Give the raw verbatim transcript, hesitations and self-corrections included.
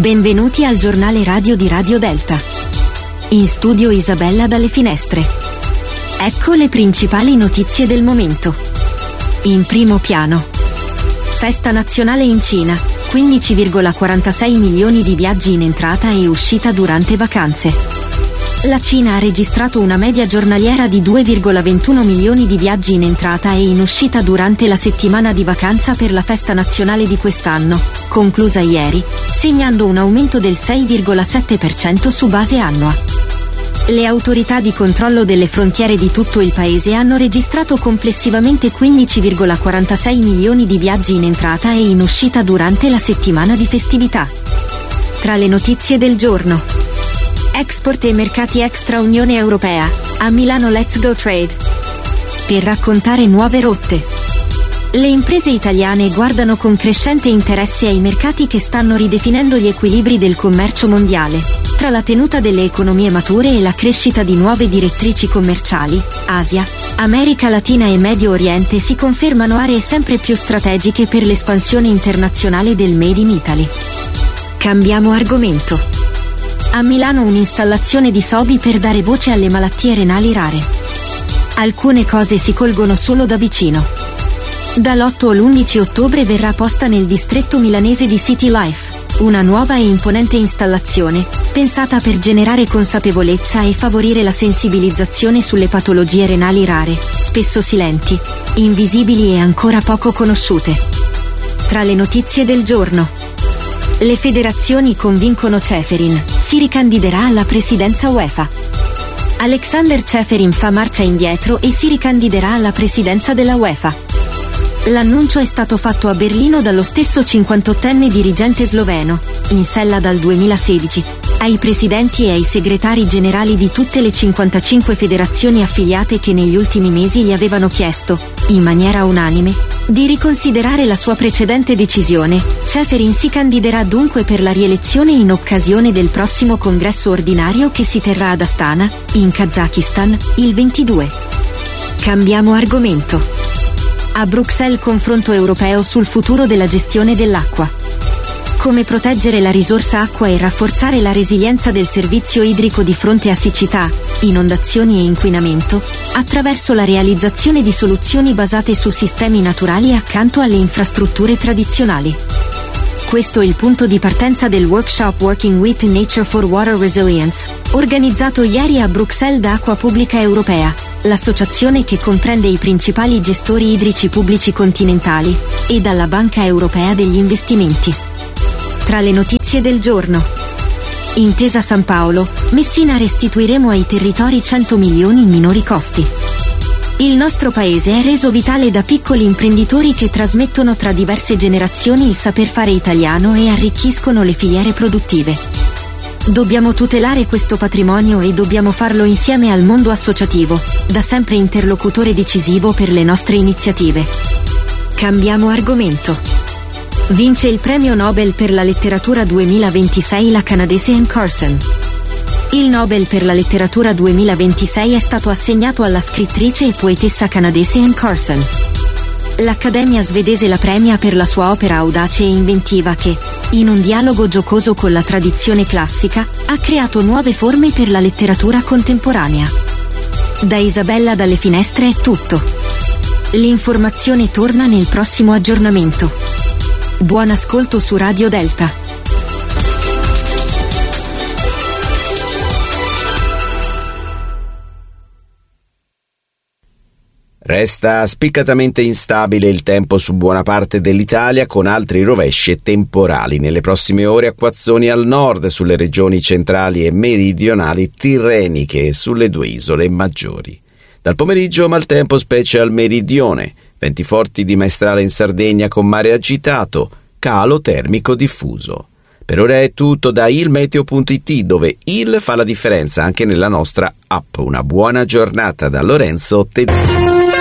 Benvenuti al giornale radio di Radio Delta. In studio Isabella dalle Finestre. Ecco le principali notizie del momento. In primo piano. Festa nazionale in Cina, quindici virgola quarantasei milioni di viaggi in entrata e uscita durante vacanze. La Cina ha registrato una media giornaliera di due virgola ventuno milioni di viaggi in entrata e in uscita durante la settimana di vacanza per la festa nazionale di quest'anno, conclusa ieri, segnando un aumento del sei virgola sette per cento su base annua. Le autorità di controllo delle frontiere di tutto il paese hanno registrato complessivamente quindici virgola quarantasei milioni di viaggi in entrata e in uscita durante la settimana di festività. Tra le notizie del giorno: export e mercati extra Unione Europea, a Milano Let's Go Trade. Per raccontare nuove rotte. Le imprese italiane guardano con crescente interesse ai mercati che stanno ridefinendo gli equilibri del commercio mondiale. Tra la tenuta delle economie mature e la crescita di nuove direttrici commerciali, Asia, America Latina e Medio Oriente si confermano aree sempre più strategiche per l'espansione internazionale del Made in Italy. Cambiamo argomento. A Milano un'installazione di Sobi per dare voce alle malattie renali rare. Alcune cose si colgono solo da vicino. Dall'otto all'undici ottobre verrà posta nel distretto milanese di City Life una nuova e imponente installazione, pensata per generare consapevolezza e favorire la sensibilizzazione sulle patologie renali rare, spesso silenti, invisibili e ancora poco conosciute. Tra le notizie del giorno. Le federazioni convincono Ceferin, si ricandiderà alla presidenza UEFA. Alexander Ceferin fa marcia indietro e si ricandiderà alla presidenza della UEFA. L'annuncio è stato fatto a Berlino dallo stesso cinquantottenne dirigente sloveno, in sella dal duemilasedici, ai presidenti e ai segretari generali di tutte le cinquantacinque federazioni affiliate che negli ultimi mesi gli avevano chiesto, in maniera unanime, di riconsiderare la sua precedente decisione. Ceferin si candiderà dunque per la rielezione in occasione del prossimo congresso ordinario che si terrà ad Astana, in Kazakistan, il ventidue. Cambiamo argomento. A Bruxelles confronto europeo sul futuro della gestione dell'acqua. Come proteggere la risorsa acqua e rafforzare la resilienza del servizio idrico di fronte a siccità, inondazioni e inquinamento, attraverso la realizzazione di soluzioni basate su sistemi naturali accanto alle infrastrutture tradizionali. Questo è il punto di partenza del workshop Working with Nature for Water Resilience, organizzato ieri a Bruxelles da Acqua Pubblica Europea, l'associazione che comprende i principali gestori idrici pubblici continentali, e dalla Banca Europea degli Investimenti. Tra le notizie del giorno. Intesa San Paolo, Messina restituiremo ai territori cento milioni in minori costi. Il nostro paese è reso vitale da piccoli imprenditori che trasmettono tra diverse generazioni il saper fare italiano e arricchiscono le filiere produttive. Dobbiamo tutelare questo patrimonio e dobbiamo farlo insieme al mondo associativo, da sempre interlocutore decisivo per le nostre iniziative. Cambiamo argomento. Vince il premio Nobel per la letteratura duemilaventisei la canadese Anne Carson. Il Nobel per la letteratura duemilaventisei è stato assegnato alla scrittrice e poetessa canadese Anne Carson. L'Accademia svedese la premia per la sua opera audace e inventiva che, in un dialogo giocoso con la tradizione classica, ha creato nuove forme per la letteratura contemporanea. Da Isabella dalle Finestre è tutto. L'informazione torna nel prossimo aggiornamento. Buon ascolto su Radio Delta. Resta spiccatamente instabile il tempo su buona parte dell'Italia, con altri rovesci e temporali. Nelle prossime ore acquazzoni al nord, sulle regioni centrali e meridionali tirreniche e sulle due isole maggiori. Dal pomeriggio maltempo specie al meridione, venti forti di maestrale in Sardegna con mare agitato, calo termico diffuso. Per ora è tutto da ilmeteo punto it, dove il fa la differenza anche nella nostra app. Una buona giornata da Lorenzo Tedesco.